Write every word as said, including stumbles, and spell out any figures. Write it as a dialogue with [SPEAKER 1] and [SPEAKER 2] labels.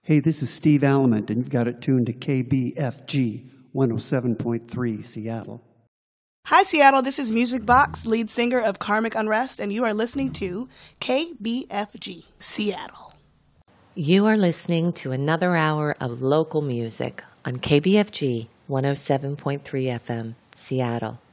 [SPEAKER 1] Hey, this is Steve Alamant, and you've got it tuned to K B F G one oh seven point three Seattle.
[SPEAKER 2] Hi, Seattle. This is Music Box, lead singer of Karmic Unrest, and you are listening to K B F G Seattle.
[SPEAKER 3] You are listening to another hour of local music on K B F G one oh seven point three F M, Seattle.